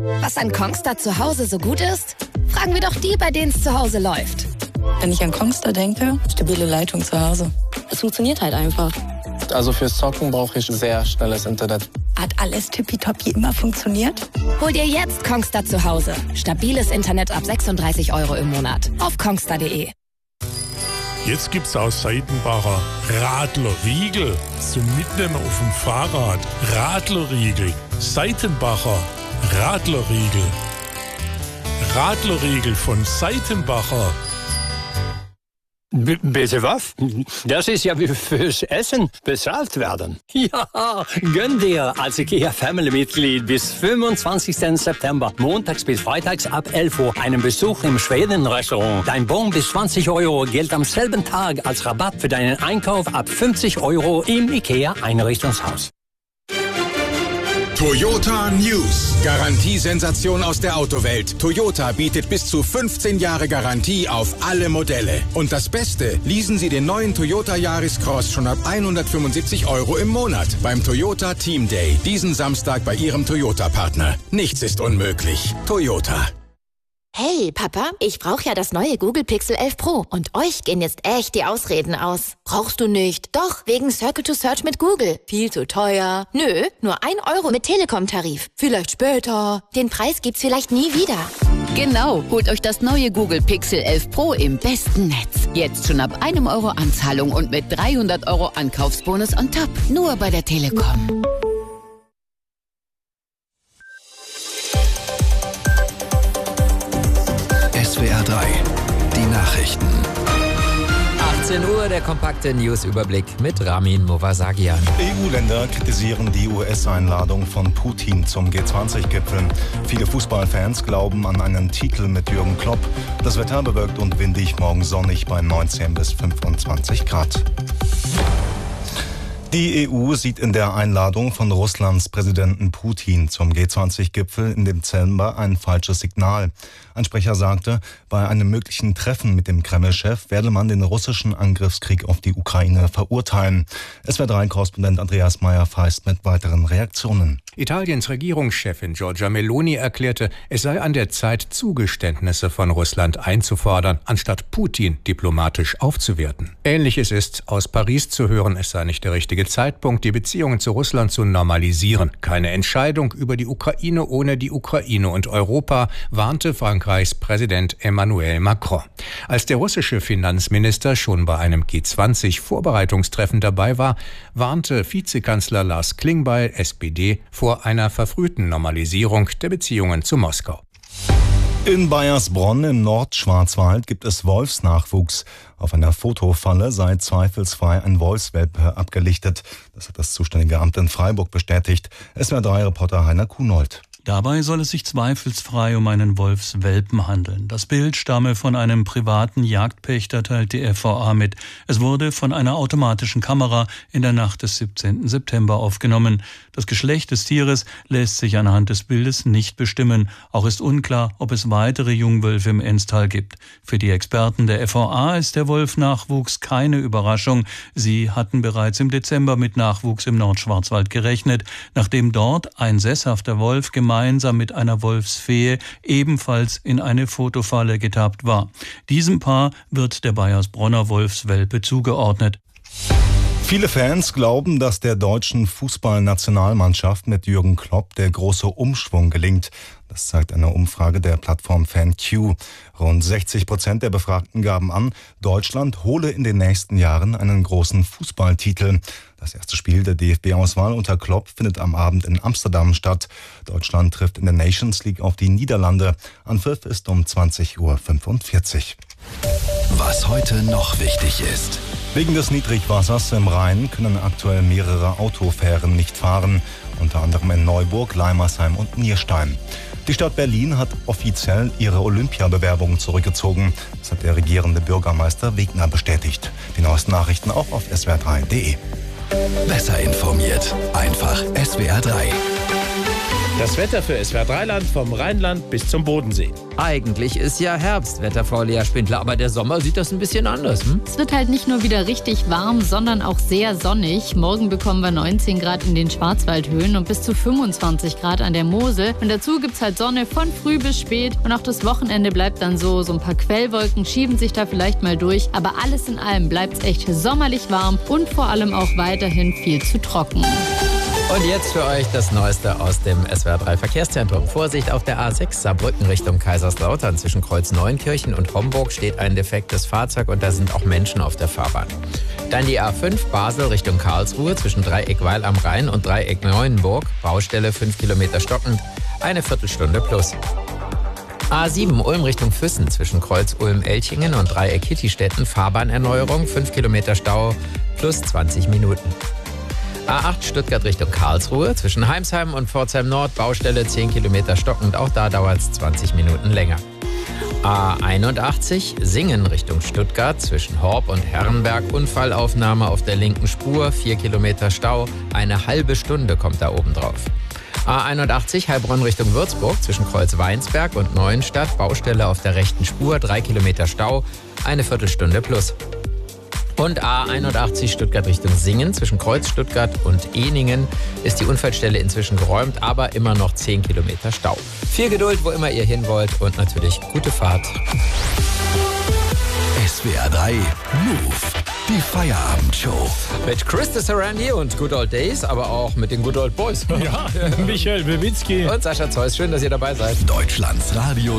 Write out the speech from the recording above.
Was an Kongstar zu Hause so gut ist? Fragen wir doch die, bei denen es zu Hause läuft. Wenn ich an Kongstar denke, stabile Leitung zu Hause. Es funktioniert halt einfach. Also fürs Zocken brauche ich sehr schnelles Internet. Hat alles tippitoppi immer funktioniert? Hol dir jetzt Kongstar zu Hause. Stabiles Internet ab 36 € im Monat. Auf kongstar.de. Jetzt gibt's aus Seitenbacher Radlerriegel zum Mitnehmen auf dem Fahrrad. Radlerriegel. Seitenbacher Radlerriegel. Radlerriegel von Seitenbacher. Bitte was? Das ist ja wie fürs Essen bezahlt werden. Ja, gönn dir als IKEA-Family-Mitglied bis 25. September, montags bis freitags ab 11 Uhr, einen Besuch im Schweden-Restaurant. Dein Bon bis 20 € gilt am selben Tag als Rabatt für deinen Einkauf ab 50 € im IKEA-Einrichtungshaus. Toyota News. Garantiesensation aus der Autowelt. Toyota bietet bis zu 15 Jahre Garantie auf alle Modelle. Und das Beste, leasen Sie den neuen Toyota Yaris Cross schon ab 175 € im Monat beim Toyota Team Day. Diesen Samstag bei Ihrem Toyota-Partner. Nichts ist unmöglich. Toyota. Hey, Papa, ich brauche ja das neue Google Pixel 11 Pro und euch gehen jetzt echt die Ausreden aus. Brauchst du nicht? Doch, wegen Circle to Search mit Google. Viel zu teuer. Nö, nur 1 € mit Telekom-Tarif. Vielleicht später. Den Preis gibt's vielleicht nie wieder. Genau, holt euch das neue Google Pixel 11 Pro im besten Netz. Jetzt schon ab 1 € Anzahlung und mit 300 € Ankaufsbonus on top. Nur bei der Telekom. SWR 3, die Nachrichten. 18 Uhr, der kompakte News-Überblick mit Ramin Movasagian. EU-Länder kritisieren die US-Einladung von Putin zum G20-Gipfel. Viele Fußballfans glauben an einen Titel mit Jürgen Klopp. Das Wetter bewölkt und windig, morgen sonnig bei 19 bis 25 Grad. Die EU sieht in der Einladung von Russlands Präsidenten Putin zum G20-Gipfel im Dezember ein falsches Signal. Ein Sprecher sagte, bei einem möglichen Treffen mit dem Kreml-Chef werde man den russischen Angriffskrieg auf die Ukraine verurteilen. SWR3-Korrespondent Andreas Meyer-Feist mit weiteren Reaktionen. Italiens Regierungschefin Giorgia Meloni erklärte, es sei an der Zeit, Zugeständnisse von Russland einzufordern, anstatt Putin diplomatisch aufzuwerten. Ähnliches ist aus Paris zu hören, es sei nicht der richtige Zeitpunkt, die Beziehungen zu Russland zu normalisieren. Keine Entscheidung über die Ukraine ohne die Ukraine und Europa, warnte Frankreichs Präsident Emmanuel Macron. Als der russische Finanzminister schon bei einem G20-Vorbereitungstreffen dabei war, warnte Vizekanzler Lars Klingbeil, SPD, vor einer verfrühten Normalisierung der Beziehungen zu Moskau. In Baiersbronn im Nordschwarzwald gibt es Wolfsnachwuchs. Auf einer Fotofalle sei zweifelsfrei ein Wolfswelpe abgelichtet. Das hat das zuständige Amt in Freiburg bestätigt. SWR3-Reporter Heiner Kunold. Dabei soll es sich zweifelsfrei um einen Wolfswelpen handeln. Das Bild stamme von einem privaten Jagdpächter, teilt die FVA mit. Es wurde von einer automatischen Kamera in der Nacht des 17. September aufgenommen. Das Geschlecht des Tieres lässt sich anhand des Bildes nicht bestimmen. Auch ist unklar, ob es weitere Jungwölfe im Enstal gibt. Für die Experten der FVA ist der Wolfnachwuchs keine Überraschung. Sie hatten bereits im Dezember mit Nachwuchs im Nordschwarzwald gerechnet, nachdem dort ein sesshafter Wolf gemeinsam mit einer Wolfsfee ebenfalls in eine Fotofalle getappt war. Diesem Paar wird der Baiersbronner Wolfswelpe zugeordnet. Viele Fans glauben, dass der deutschen Fußballnationalmannschaft mit Jürgen Klopp der große Umschwung gelingt. Das zeigt eine Umfrage der Plattform FanQ. Rund 60% der Befragten gaben an, Deutschland hole in den nächsten Jahren einen großen Fußballtitel. Das erste Spiel der DFB-Auswahl unter Klopp findet am Abend in Amsterdam statt. Deutschland trifft in der Nations League auf die Niederlande. Anpfiff ist um 20:45 Uhr. Was heute noch wichtig ist. Wegen des Niedrigwassers im Rhein können aktuell mehrere Autofähren nicht fahren. Unter anderem in Neuburg, Leimersheim und Nierstein. Die Stadt Berlin hat offiziell ihre Olympiabewerbung zurückgezogen. Das hat der regierende Bürgermeister Wegner bestätigt. Die neuesten Nachrichten auch auf swr3.de. Besser informiert. Einfach SWR 3. Das Wetter für SWR 3 Land vom Rheinland bis zum Bodensee. Eigentlich ist ja Herbst, Wetterfrau Lea Spindler, aber der Sommer sieht das ein bisschen anders. Es wird halt nicht nur wieder richtig warm, sondern auch sehr sonnig. Morgen bekommen wir 19 Grad in den Schwarzwaldhöhen und bis zu 25 Grad an der Mosel. Und dazu gibt's halt Sonne von früh bis spät. Und auch das Wochenende bleibt dann so ein paar Quellwolken schieben sich da vielleicht mal durch. Aber alles in allem bleibt's echt sommerlich warm und vor allem auch weiterhin viel zu trocken. Und jetzt für euch das Neueste aus dem SWR 3 Verkehrszentrum. Vorsicht, auf der A6 Saarbrücken Richtung Kaiserslautern. Zwischen Kreuz Neunkirchen und Homburg steht ein defektes Fahrzeug und da sind auch Menschen auf der Fahrbahn. Dann die A5 Basel Richtung Karlsruhe zwischen Dreieck Weil am Rhein und Dreieck Neuenburg. Baustelle 5 Kilometer stockend, eine Viertelstunde plus. A7 Ulm Richtung Füssen zwischen Kreuz Ulm-Elchingen und Dreieck Hittistetten. Fahrbahnerneuerung, 5 Kilometer Stau plus 20 Minuten. A8 Stuttgart Richtung Karlsruhe, zwischen Heimsheim und Pforzheim Nord, Baustelle 10 Kilometer stockend, auch da dauert es 20 Minuten länger. A81 Singen Richtung Stuttgart, zwischen Horb und Herrenberg, Unfallaufnahme auf der linken Spur, 4 Kilometer Stau, eine halbe Stunde kommt da oben drauf. A81 Heilbronn Richtung Würzburg, zwischen Kreuz Weinsberg und Neuenstadt, Baustelle auf der rechten Spur, 3 Kilometer Stau, eine Viertelstunde plus. Und A81 Stuttgart Richtung Singen, zwischen Kreuz Stuttgart und Ehningen ist die Unfallstelle inzwischen geräumt, aber immer noch 10 Kilometer Stau. Viel Geduld, wo immer ihr hin wollt und natürlich gute Fahrt. SWR 3 Move, die Feierabendshow. Mit Chris Sarandi und Good Old Days, aber auch mit den Good Old Boys. Ja, Michael Wiewicki und Sascha Zeus. Schön, dass ihr dabei seid. Deutschlands Radio